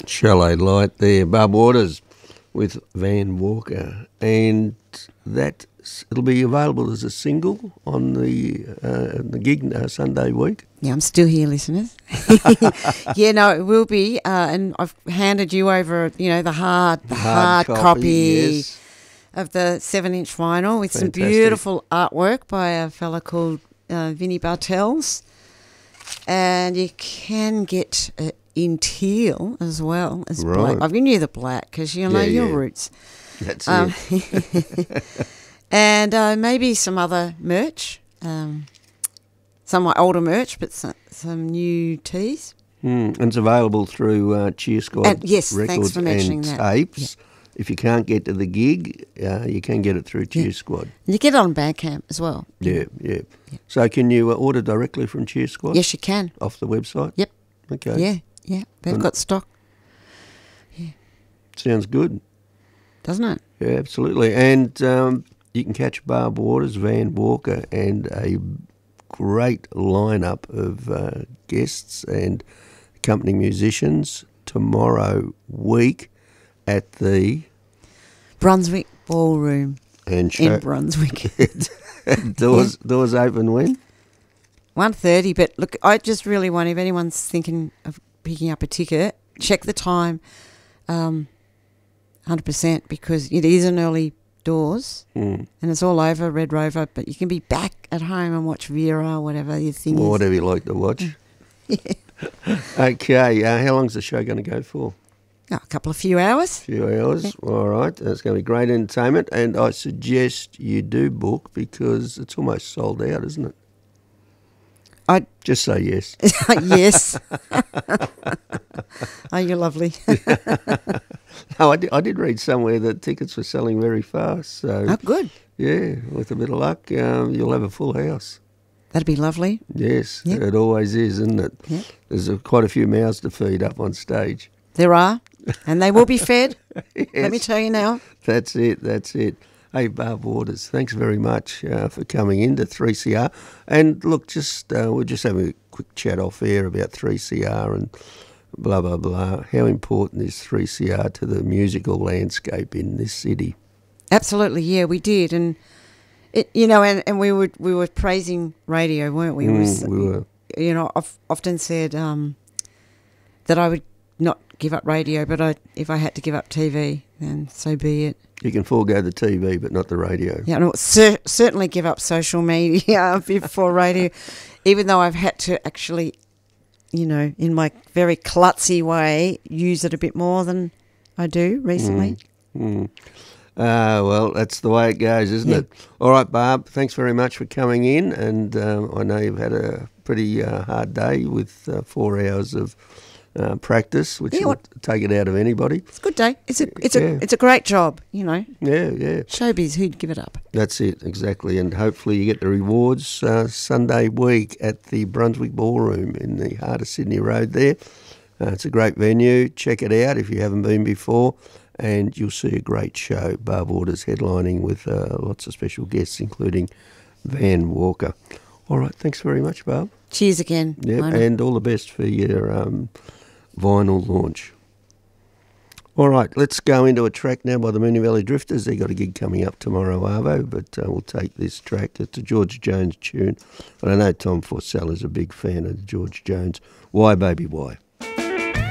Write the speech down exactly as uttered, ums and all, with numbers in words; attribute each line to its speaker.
Speaker 1: Chalet Light there, Barb Waters with Van Walker, and that it'll be available as a single on the uh, the gig uh, Sunday week.
Speaker 2: Yeah, I'm still here, listeners. Yeah, no, it will be, uh, and I've handed you over, you know, the hard, the hard, hard copy, copy
Speaker 1: yes.
Speaker 2: of the seven-inch vinyl with
Speaker 1: Fantastic.
Speaker 2: some beautiful artwork by a fella called uh, Vinnie Bartels, and you can get it in teal as well as
Speaker 1: right.
Speaker 2: black. I've given you the black because you know
Speaker 1: yeah,
Speaker 2: your
Speaker 1: yeah.
Speaker 2: roots.
Speaker 1: That's
Speaker 2: um,
Speaker 1: it.
Speaker 2: And uh, maybe some other merch. Um, Some of my older merch, but some, some new tees.
Speaker 1: Mm, and it's available through uh, Cheer Squad
Speaker 2: and, yes,
Speaker 1: Records
Speaker 2: thanks for mentioning
Speaker 1: and
Speaker 2: that.
Speaker 1: tapes.
Speaker 2: Yeah.
Speaker 1: If you can't get to the gig, uh, you can get it through Cheer
Speaker 2: yeah.
Speaker 1: Squad.
Speaker 2: And you get it on Bandcamp as well.
Speaker 1: Yeah, yeah.
Speaker 2: yeah.
Speaker 1: So can you uh, order directly from Cheer Squad?
Speaker 2: Yes, you can.
Speaker 1: Off the website?
Speaker 2: Yep.
Speaker 1: Okay.
Speaker 2: Yeah, yeah. They've
Speaker 1: and
Speaker 2: got stock. Yeah.
Speaker 1: Sounds good.
Speaker 2: Doesn't it?
Speaker 1: Yeah, absolutely. And um, you can catch Barb Waters, Van Walker, and a great lineup of uh, guests and accompanying musicians tomorrow week at the
Speaker 2: Brunswick Ballroom
Speaker 1: and show,
Speaker 2: in Brunswick.
Speaker 1: doors doors open when?
Speaker 2: one thirty, but look, I just really want, if anyone's thinking of picking up a ticket, check the time um, one hundred percent because it is an early doors
Speaker 1: mm.
Speaker 2: and it's all over Red Rover, but you can be back at home and watch Vera or whatever your thing
Speaker 1: or
Speaker 2: is.
Speaker 1: whatever you like to watch.
Speaker 2: Yeah.
Speaker 1: Okay, uh, how long's the show going to go for?
Speaker 2: Oh, a couple of few hours.
Speaker 1: A few hours, yeah. All right. It's going to be great entertainment, and I suggest you do book because it's almost sold out, isn't it?
Speaker 2: I
Speaker 1: Just say yes.
Speaker 2: Yes. Oh, you're lovely.
Speaker 1: No, I did, I did read somewhere that tickets were selling very fast. So
Speaker 2: Oh, good.
Speaker 1: yeah, with a bit of luck, um, you'll have a full house.
Speaker 2: That'd be lovely.
Speaker 1: Yes,
Speaker 2: yep.
Speaker 1: It always is, isn't it?
Speaker 2: Yep.
Speaker 1: There's a, quite a few mouths to feed up on stage.
Speaker 2: There are, and they will be fed.
Speaker 1: Yes.
Speaker 2: Let me tell you now.
Speaker 1: That's it, that's it. Hey, Barb Waters, thanks very much uh, for coming in to three C R. And look, just uh, we're just having a quick chat off air about three C R and blah, blah, blah. How important is three C R to the musical landscape in this city?
Speaker 2: Absolutely, yeah, we did. And, it, you know, and, and we, were, we were praising radio, weren't we?
Speaker 1: Mm,
Speaker 2: was,
Speaker 1: we were.
Speaker 2: You know, I've often said um, that I would not give up radio, but I, if I had to give up T V, then so be it.
Speaker 1: You can forego the T V, but not the radio.
Speaker 2: Yeah, no, cer- certainly give up social media before radio, even though I've had to actually, you know, in my very klutzy way, use it a bit more than I do recently.
Speaker 1: Mm, mm. Uh, well, that's the way it goes, isn't
Speaker 2: yeah.
Speaker 1: it? All right, Barb, thanks very much for coming in, and um, I know you've had a pretty uh, hard day with uh, four hours of Uh, practice, which
Speaker 2: yeah,
Speaker 1: will take it out of anybody.
Speaker 2: It's a good day. It's a it's
Speaker 1: yeah.
Speaker 2: a it's a great job, you know.
Speaker 1: Yeah, yeah.
Speaker 2: Showbiz, who'd give it up?
Speaker 1: That's it, exactly. And hopefully you get the rewards uh, Sunday week at the Brunswick Ballroom in the heart of Sydney Road there. Uh, it's a great venue. Check it out if you haven't been before, and you'll see a great show. Barb Waters headlining with uh, lots of special guests, including Van Walker. All right, thanks very much, Barb.
Speaker 2: Cheers again.
Speaker 1: Yeah, and all the best for your um, vinyl launch. All right, let's go into a track now by the Moonee Valley Drifters. They've got a gig coming up tomorrow, Arvo, but uh, we'll take this track. It's a George Jones tune. And I know Tom Forsell is a big fan of George Jones. Why, Baby, Why?